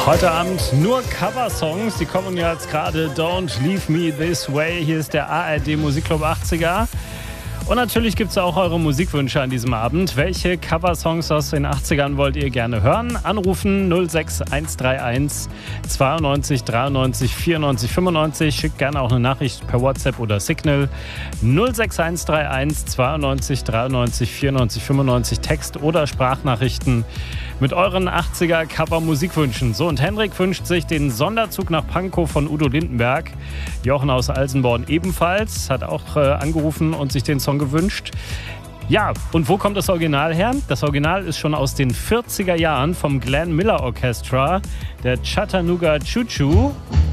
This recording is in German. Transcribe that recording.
Heute Abend nur Coversongs, die kommen ja jetzt gerade Don't Leave Me This Way. Hier ist der ARD Musikclub 80er. Und natürlich gibt es auch eure Musikwünsche an diesem Abend. Welche Coversongs aus den 80ern wollt ihr gerne hören? Anrufen 06131 92 93 94 95. Schickt gerne auch eine Nachricht per WhatsApp oder Signal. 06131 92 93 94 95. Text- oder Sprachnachrichten mit euren 80er Cover-Musikwünschen. So, und Henrik wünscht sich den Sonderzug nach Pankow von Udo Lindenberg. Jochen aus Alsenborn ebenfalls, hat auch angerufen und sich den Song gewünscht. Ja, und wo kommt das Original her? Das Original ist schon aus den 40er Jahren vom Glenn Miller Orchestra, der Chattanooga Choo Choo.